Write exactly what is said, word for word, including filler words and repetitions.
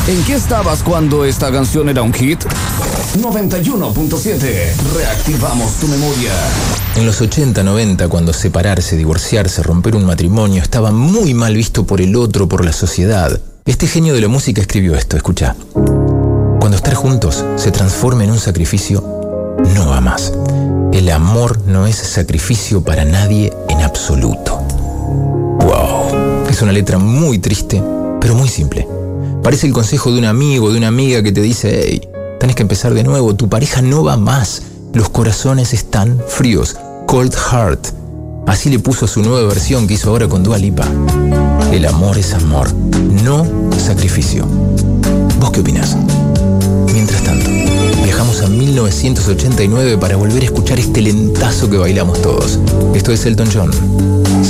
¿En qué estabas cuando esta canción era un hit? noventa y uno punto siete. Reactivamos tu memoria. En los ochenta, noventa, cuando separarse, divorciarse, romper un matrimonio estaba muy mal visto por el otro, por la sociedad, este genio de la música escribió esto, escucha. Cuando estar juntos se transforma en un sacrificio, no va más. El amor no es sacrificio para nadie en absoluto. Wow. Es una letra muy triste, pero muy simple. Parece el consejo de un amigo, de una amiga que te dice, hey, tenés que empezar de nuevo, tu pareja no va más, los corazones están fríos. Cold Heart. Así le puso su nueva versión que hizo ahora con Dua Lipa. El amor es amor, no sacrificio. ¿Vos qué opinás? Mientras tanto, viajamos a mil novecientos ochenta y nueve para volver a escuchar este lentazo que bailamos todos. Esto es Elton John.